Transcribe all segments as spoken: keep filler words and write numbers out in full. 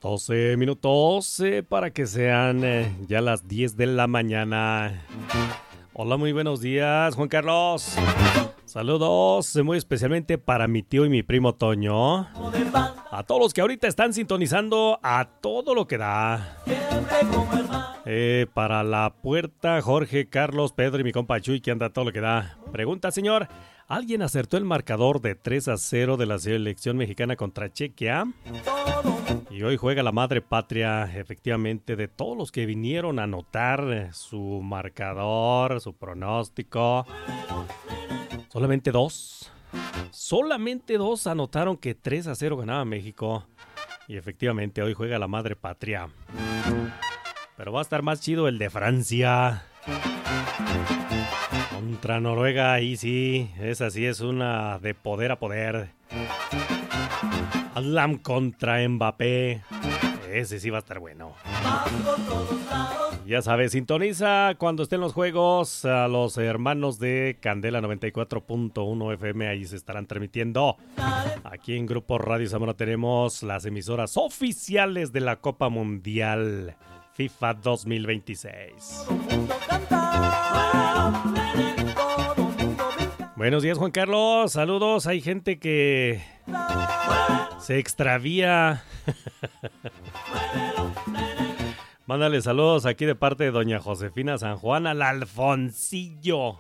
doce minutos eh, para que sean eh, ya las diez de la mañana. Hola, muy buenos días, Juan Carlos. Saludos muy especialmente para mi tío y mi primo Toño. A todos los que ahorita están sintonizando a todo lo que da. Eh, para la puerta, Jorge, Carlos, Pedro y mi compa Chuy, que anda a todo lo que da. Pregunta, señor, ¿alguien acertó el marcador de tres a cero de la selección mexicana contra Chequia? Y hoy juega la madre patria, efectivamente, de todos los que vinieron a anotar su marcador, su pronóstico. Solamente dos. Solamente dos anotaron que tres a cero ganaba México. Y efectivamente, hoy juega la madre patria. Pero va a estar más chido el de Francia. Contra Noruega, ahí sí, esa sí es una de poder a poder. Alam contra Mbappé. Ese sí va a estar bueno. Ya sabes, sintoniza cuando estén los juegos a los hermanos de Candela noventa y cuatro punto uno F M. Ahí se estarán transmitiendo. Aquí en Grupo Radio Zamora tenemos las emisoras oficiales de la Copa Mundial FIFA dos mil veintiséis. Buenos días, Juan Carlos. Saludos. Hay gente que se extravía. Mándale saludos aquí de parte de doña Josefina San Juan al Alfoncillo.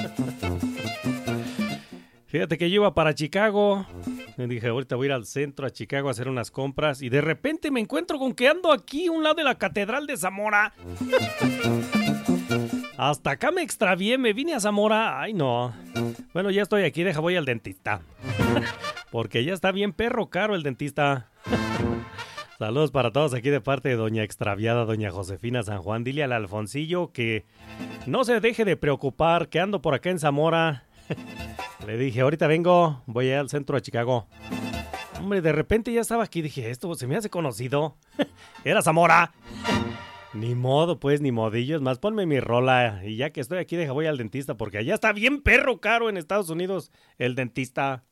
Fíjate que yo iba para Chicago. Me dije, ahorita voy a ir al centro a Chicago a hacer unas compras. Y de repente me encuentro con que ando aquí a un lado de la Catedral de Zamora. Hasta acá me extravié, me vine a Zamora. Ay, no. Bueno, ya estoy aquí, deja, voy al dentista. Porque ya está bien perro caro el dentista. Saludos para todos aquí de parte de doña extraviada, doña Josefina San Juan. Dile al Alfoncillo que no se deje de preocupar, que ando por acá en Zamora. Le dije, ahorita vengo, voy al centro de Chicago. Hombre, de repente ya estaba aquí, dije, esto se me hace conocido. Era Zamora. Ni modo, pues, ni modillos, más ponme mi rola. Y ya que estoy aquí, deja, voy al dentista, porque allá está bien perro caro en Estados Unidos el dentista.